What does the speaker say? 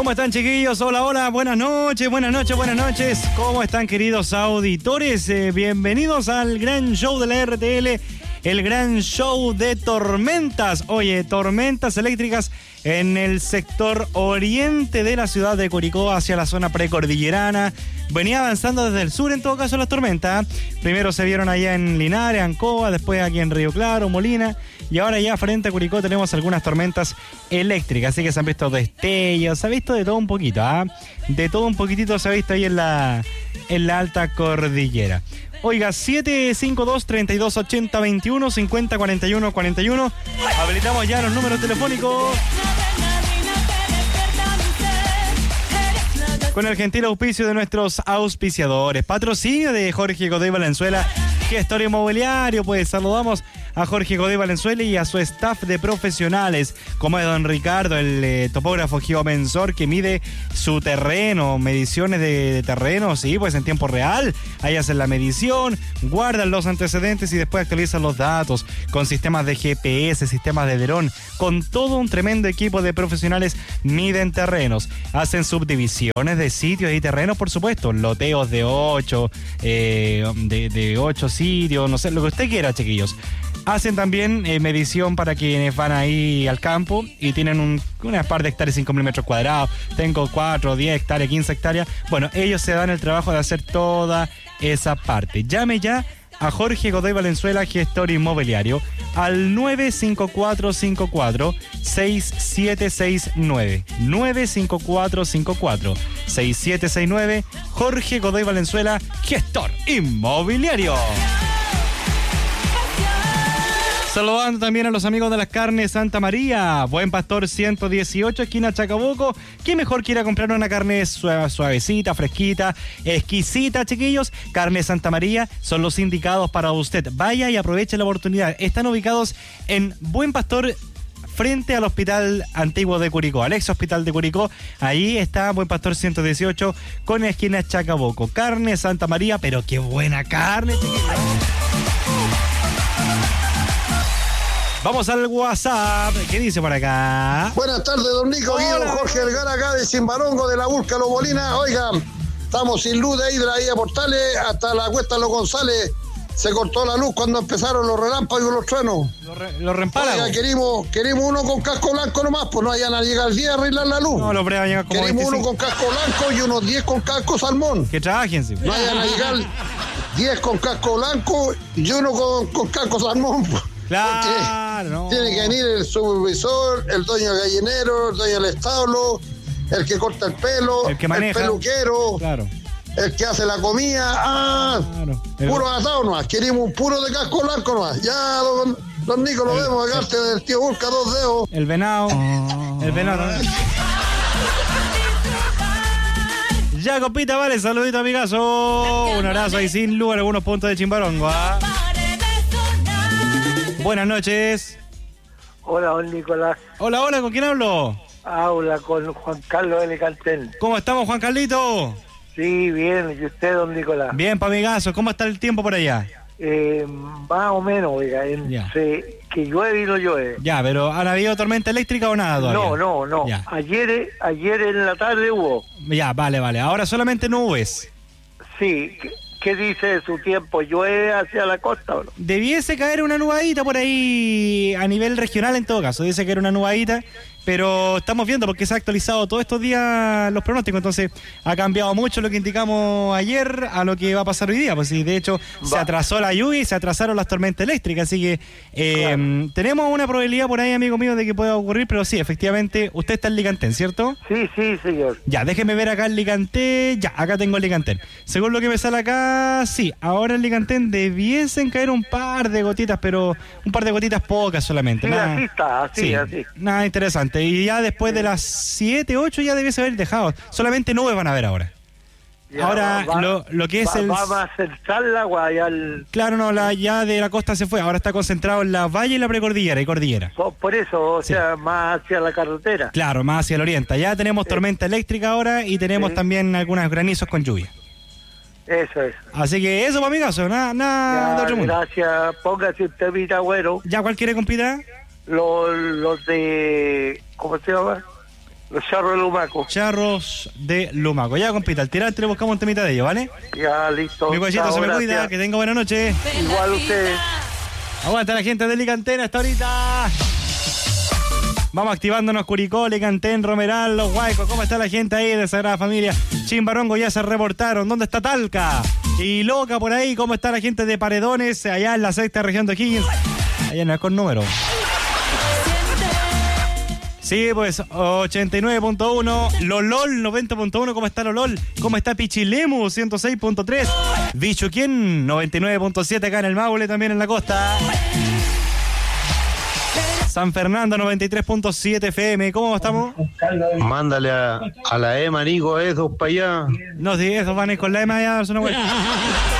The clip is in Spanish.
¿Cómo están, chiquillos? Hola, hola, buenas noches. ¿Cómo están, queridos auditores? Bienvenidos al gran show de la RTL, el gran show de tormentas. Oye, tormentas eléctricas en el sector oriente de la ciudad de Curicó, hacia la zona precordillerana. Venía avanzando desde el sur, en todo caso, las tormentas. Primero se vieron allá en Linares, Ancoa, después aquí en Río Claro, Molina. Y ahora ya frente a Curicó tenemos algunas tormentas eléctricas. Así que se han visto destellos, se ha visto de todo un poquito, ¿ah? De todo un poquitito se ha visto ahí en la alta cordillera. Oiga, 752-3280-21, 50-41-41. Habilitamos ya los números telefónicos. Con el gentil auspicio de nuestros auspiciadores. Patrocinio de Jorge Godoy Valenzuela, gestor inmobiliario. Pues saludamos a Jorge Godoy Valenzuela y a su staff de profesionales, como es don Ricardo, el topógrafo geomensor que mide su terreno, mediciones de terreno, sí, pues en tiempo real. Ahí hacen la medición, guardan los antecedentes y después actualizan los datos con sistemas de GPS, sistemas de dron, con todo un tremendo equipo de profesionales. Miden terrenos, hacen subdivisiones de sitios y terrenos, por supuesto, loteos de 8, de 8 sitios, no sé, lo que usted quiera, chiquillos. Hacen también medición para quienes van ahí al campo y tienen una par de hectáreas, 5.000 metros cuadrados. Tengo 4, 10 hectáreas, 15 hectáreas. Bueno, ellos se dan el trabajo de hacer toda esa parte. Llame ya a Jorge Godoy Valenzuela, gestor inmobiliario, al 954-54-6769. 954-54-6769. Jorge Godoy Valenzuela, gestor inmobiliario. Saludando también a los amigos de las carnes Santa María, Buen Pastor 118, esquina Chacabuco. ¿Quién mejor quiera comprar una carne suavecita, fresquita, exquisita, chiquillos? Carne Santa María son los indicados para usted. Vaya y aproveche la oportunidad. Están ubicados en Buen Pastor, frente al Hospital Antiguo de Curicó, al ex Hospital de Curicó. Ahí está Buen Pastor 118 con esquina Chacabuco. Carne Santa María, pero qué buena carne, chiquillos. Vamos al WhatsApp. ¿Qué dice por acá? Buenas tardes, don Nico. Guido Jorge Elgar, acá de Simbarongo, de la Burca, Los Molina. Oiga, estamos sin luz de ahí de la Vía Portales hasta la Cuesta Los González. Se cortó la luz cuando empezaron los relámpagos y los truenos. Los reempálagos. Oiga, queremos uno con casco blanco nomás, pues no vayan a llegar 10 a arreglar la luz. No, los breves llegan como queremos 25. Uno con casco blanco y unos 10 con casco salmón. Que trabajen, sí. No vayan a llegar 10 con casco blanco y uno con casco salmón. Claro, no. Tiene que venir el supervisor, el dueño del gallinero, el dueño del establo, el que corta el pelo, el que maneja, el peluquero, claro, el que hace la comida. Claro. Puro atado nomás, queremos un puro de casco blanco nomás. Ya, don Nico, lo vemos acá del tío Burca, 2 dedos. El venado. El venado. Ya, compita, vale, saludito, amigazo. Un abrazo ahí sin lugar, algunos puntos de Chimbarongo, ¿ah? Buenas noches. Hola, don Nicolás. Hola, hola, ¿con quién hablo? Habla con Juan Carlos L. Cantén. ¿Cómo estamos, Juan Carlito? Sí, bien. ¿Y usted, don Nicolás? Bien, pa' amigazo. ¿Cómo está el tiempo por allá? Más o menos, oiga, entre que llueve y no llueve. Ya, pero ¿han habido tormenta eléctrica o nada todavía? No. Ya. Ayer en la tarde hubo. Ya, vale. Ahora solamente nubes. Sí. ¿Qué dice su tiempo? ¿Llueve hacia la costa o no? Debiese caer una nubadita por ahí a nivel regional en todo caso. Dice que era una nubadita, pero estamos viendo porque se ha actualizado todos estos días los pronósticos. Entonces ha cambiado mucho lo que indicamos ayer a lo que va a pasar hoy día. Pues sí, de hecho se atrasó la lluvia y se atrasaron las tormentas eléctricas. Así que claro, tenemos una probabilidad por ahí, amigo mío, de que pueda ocurrir. Pero sí, efectivamente, usted está en Licantén, ¿cierto? Sí, señor. Ya, déjeme ver acá en Licantén. Ya, acá tengo el Licantén. Según lo que me sale acá, sí, ahora en Licantén debiesen caer un par de gotitas, pero un par de gotitas pocas solamente. Sí, nada, así está, así. Nada interesante. Y ya después de las 7, 8 ya debiese haber dejado. Solamente nubes van a haber ahora. Ya, ahora lo que es va a centrar el agua ya Claro, no, ya de la costa se fue. Ahora está concentrado en la valle y la precordillera y cordillera. Por eso, o sea, más hacia la carretera. Claro, más hacia el oriente. Ya tenemos tormenta eléctrica ahora y tenemos también algunos granizos con lluvia. Eso es. Así que eso, amigazo, nada de otro mundo. Gracias, póngase usted, Vita, bueno. ¿Ya cuál quiere, compita? Los de... ¿Cómo se llama? Los Charros de Lumaco. Charros de Lumaco. Ya, compita, al tirarte le buscamos un temita de ellos, ¿vale? Ya, listo. Mi guayito se me cuida, que tenga buena noche. Igual ustedes. Aguanta la gente de Licantén hasta ahorita. Vamos activándonos Curicó, Licantén, Romeral, Los Huaycos. ¿Cómo está la gente ahí de Sagrada Familia? Chimbarongo ya se reportaron. ¿Dónde está Talca? Y Loca por ahí. ¿Cómo está la gente de Paredones? Allá en la sexta región de O'Higgins. Allá no es con número. Sí, pues 89.1, Lolol 90.1, ¿cómo está Lolol? ¿Cómo está Pichilemu 106.3? Bichuquén 99.7 acá en el Maule, también en la costa. San Fernando 93.7 FM, ¿cómo estamos? Mándale a la EMA, Nico, esos para allá. No, sí, esos van a ir con la EMA allá,